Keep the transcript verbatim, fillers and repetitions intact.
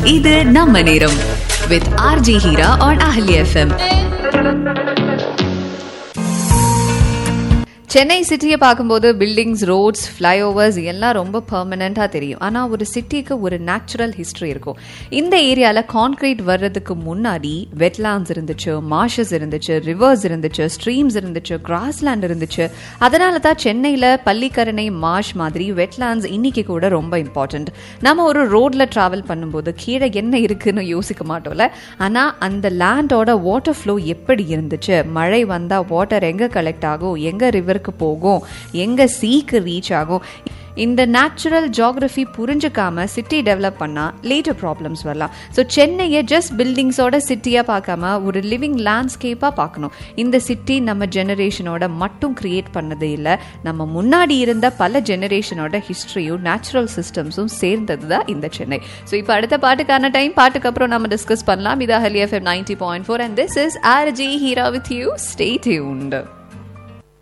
இது நம்ம நேரம் with R J Hira on Ahli F M. Chennai சிட்டியை பார்க்கும்போது பில்டிங்ஸ், ரோட்ஸ், ஃப்ளைஓவர்ஸ் எல்லாம் ரொம்ப பெர்மனண்டாக தெரியும். ஆனால் ஒரு சிட்டிக்கு ஒரு நேச்சுரல் ஹிஸ்ட்ரி இருக்கும். இந்த ஏரியாவில் கான்கிரீட் வர்றதுக்கு முன்னாடி வெட்லாண்ட்ஸ் இருந்துச்சு, மார்ஷஸ் இருந்துச்சு, ரிவர்ஸ் இருந்துச்சு, ஸ்ட்ரீம்ஸ் இருந்துச்சு, கிராஸ்லேண்ட் இருந்துச்சு. அதனால தான் சென்னையில் பள்ளிக்கரணை மார்ஷ் மாதிரி வெட்லாண்ட்ஸ் இன்னைக்கு கூட ரொம்ப இம்பார்ட்டன்ட். நம்ம ஒரு ரோட்ல டிராவல் பண்ணும்போது கீழே என்ன இருக்குன்னு யோசிக்க மாட்டோம்ல. ஆனால் அந்த லேண்டோட வாட்டர் ஃப்ளோ எப்படி இருந்துச்சு, மழை வந்தால் வாட்டர் எங்கே கலெக்ட் ஆகும், எங்கே ரிவர் போகும், எங்க சீக்கு ரீச் ஆகும், இந்த நேச்சுரல் ஜியோகிராஃபி புரிஞ்சுக்காம சிட்டி டெவலப் பண்ணா லேட்டர் ப்ராப்ளம்ஸ் வரலாம். ஸோ சென்னையை ஜஸ்ட் பில்டிங்ஸோட சிட்டியா பார்க்காம ஒரு லிவிங் லேண்ட்ஸ்கேப்பா பார்க்கணும். இந்த சிட்டி நம்ம ஜெனரேஷனோட மட்டும் கிரியேட் பண்ணது இல்லை, நம்ம முன்னாடி இருந்த பல ஜெனரேஷனோட ஹிஸ்டரியும் நேச்சுரல் சிஸ்டம்ஸும் சேர்ந்தது தான் இந்த சென்னை. ஸோ இப்போ அடுத்த பாட்டுக்கான டைம். பாட்டுக்கு அப்புறம் நம்ம டிஸ்கஸ் பண்ணலாம். இது அஹலி FM ninety point four and this is R J Heera with you. Stay tuned.